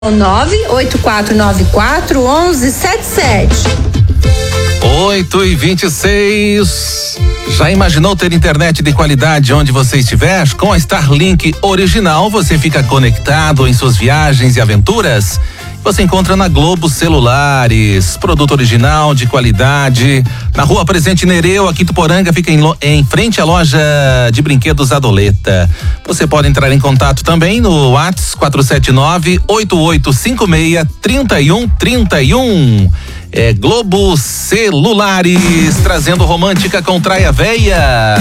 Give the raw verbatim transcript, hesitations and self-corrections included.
nove oito quatro nove quatro um um sete sete. oito e vinte e seis. Já imaginou ter internet de qualidade onde você estiver? Com a Starlink original, você fica conectado em suas viagens e aventuras. Você encontra na Globo Celulares, produto original de qualidade. Na Rua Presidente Nereu, aqui em Tuporanga, fica em, em frente à loja de brinquedos Adoleta. Você pode entrar em contato também no WhatsApp quatro sete nove, oito oito cinco seis, três um três um. É Globo Celulares, trazendo romântica com Traia Véia.